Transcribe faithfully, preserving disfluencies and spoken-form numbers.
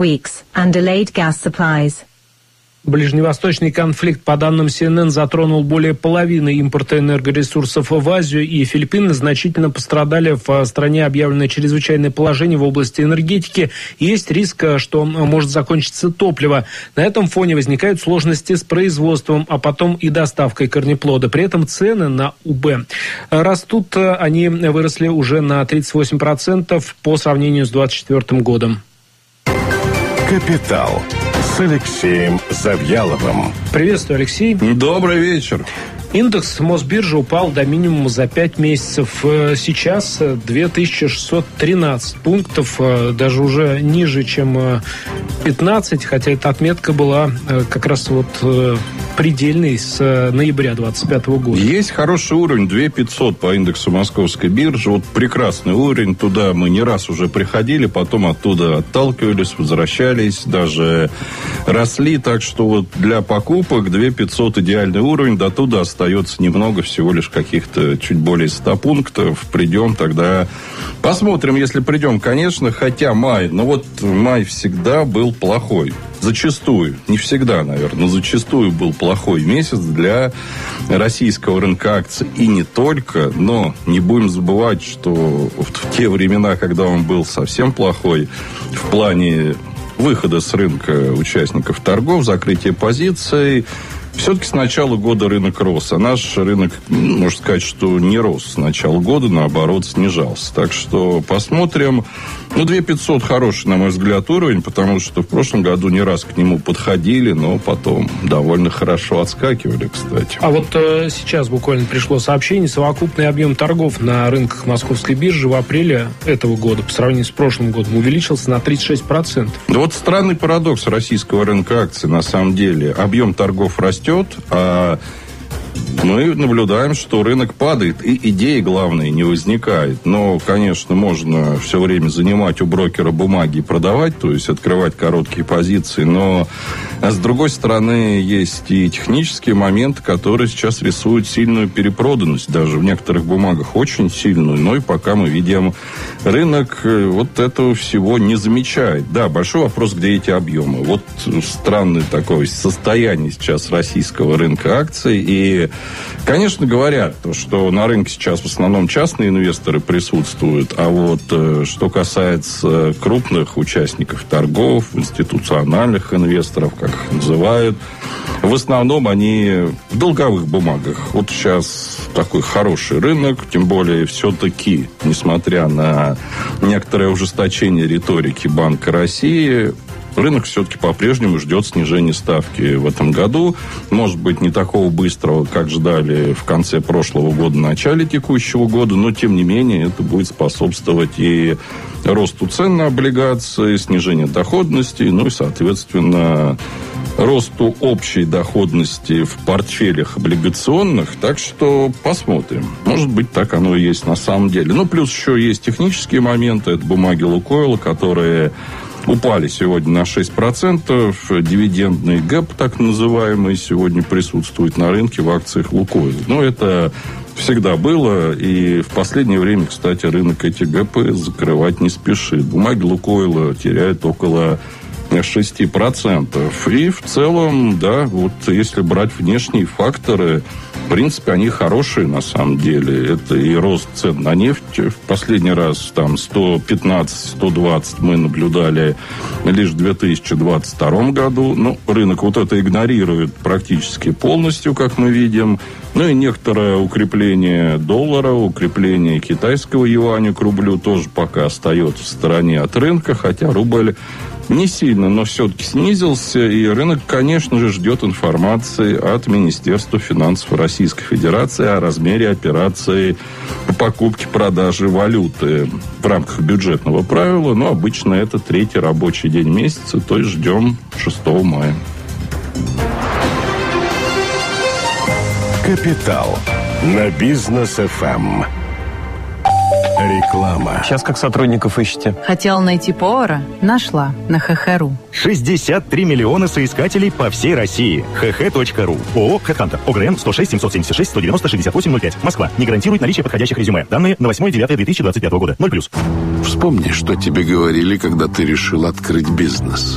weeks and delayed gas supplies. Ближневосточный конфликт, по данным Си Эн Эн, затронул более половины импорта энергоресурсов в Азию, и Филиппины значительно пострадали. В стране объявлено чрезвычайное положение в области энергетики. Есть риск, что может закончиться топливо. На этом фоне возникают сложности с производством, а потом и доставкой корнеплода. При этом цены на УБ растут. Они выросли уже на тридцать восемь процентов по сравнению с двадцать четвёртым годом. «Капитал» с Алексеем Завьяловым. Приветствую, Алексей. Добрый вечер. Индекс Мосбиржи упал до минимума за пять месяцев. Сейчас две тысячи шестьсот тринадцать пунктов, даже уже ниже, чем пятнадцать, хотя эта отметка была как раз вот предельной с ноября двадцать пятого года. Есть хороший уровень, две тысячи пятьсот по индексу Московской биржи. Вот прекрасный уровень, туда мы не раз уже приходили, потом оттуда отталкивались, возвращались, даже росли. Так что вот для покупок две тысячи пятьсот идеальный уровень, до туда остается остается немного, всего лишь каких-то чуть более ста пунктов. Придем тогда, посмотрим, если придем, конечно, хотя май, но вот май всегда был плохой. Зачастую, не всегда, наверное, но зачастую был плохой месяц для российского рынка акций. И не только, но не будем забывать, что в те времена, когда он был совсем плохой, в плане выхода с рынка участников торгов, закрытия позиций, все-таки с начала года рынок рос. А наш рынок, можно сказать, что не рос с начала года, наоборот, снижался. Так что посмотрим. Ну, две тысячи пятьсот хороший, на мой взгляд, уровень, потому что в прошлом году не раз к нему подходили, но потом довольно хорошо отскакивали, кстати. А вот э, сейчас буквально пришло сообщение. Совокупный объем торгов на рынках Московской биржи в апреле этого года по сравнению с прошлым годом увеличился на тридцать шесть процентов. Да вот странный парадокс российского рынка акций, на самом деле. Объем торгов растет, а мы наблюдаем, что рынок падает, и идеи, главное, не возникает. Но, конечно, можно все время занимать у брокера бумаги и продавать, то есть открывать короткие позиции, но с другой стороны есть и технические моменты, которые сейчас рисуют сильную перепроданность, даже в некоторых бумагах очень сильную, но и пока мы видим, рынок вот этого всего не замечает. Да, большой вопрос, где эти объемы. Вот странное такое состояние сейчас российского рынка акций, и конечно, говорят, что на рынке сейчас в основном частные инвесторы присутствуют, а вот что касается крупных участников торгов, институциональных инвесторов, как их называют, в основном они в долговых бумагах. Вот сейчас такой хороший рынок, тем более все-таки, несмотря на некоторое ужесточение риторики Банка России, рынок все-таки по-прежнему ждет снижения ставки в этом году. Может быть, не такого быстрого, как ждали в конце прошлого года, начале текущего года, но, тем не менее, это будет способствовать и росту цен на облигации, снижению доходности, ну и, соответственно, росту общей доходности в портфелях облигационных. Так что посмотрим. Может быть, так оно и есть на самом деле. Ну, плюс еще есть технические моменты. Это бумаги Лукойла, которые упали сегодня на шесть процентов. Дивидендный гэп, так называемый, сегодня присутствует на рынке в акциях Лукойла. Но это всегда было. И в последнее время, кстати, рынок эти гэпы закрывать не спешит. Бумаги Лукойла теряют около шесть процентов. И в целом, да, вот если брать внешние факторы, в принципе, они хорошие на самом деле. Это и рост цен на нефть. В последний раз там сто пятнадцать - сто двадцать мы наблюдали лишь в две тысячи двадцать втором году. Ну, рынок вот это игнорирует практически полностью, как мы видим. Ну и некоторое укрепление доллара, укрепление китайского юаня к рублю тоже пока остается в стороне от рынка, хотя рубль не сильно, но все-таки снизился, и рынок, конечно же, ждет информации от Министерства финансов Российской Федерации о размере операции по покупке-продаже валюты в рамках бюджетного правила. Но обычно это третий рабочий день месяца, то есть ждем шестого мая. «Капитал» на Бизнес-эф эм. Реклама. Сейчас как сотрудников ищете? Хотела найти повара? Нашла. На ха ха точка ру. шестьдесят три миллиона соискателей по всей России. ха ха точка ру. ООО «Хэдхантер». ОГРН сто шесть семьсот семьдесят шесть сто девяносто шестьдесят восемь ноль пять. Москва. Не гарантирует наличие подходящих резюме. Данные на восьмое девятое две тысячи двадцать пятого года. ноль плюс. Вспомни, что тебе говорили, когда ты решил открыть бизнес.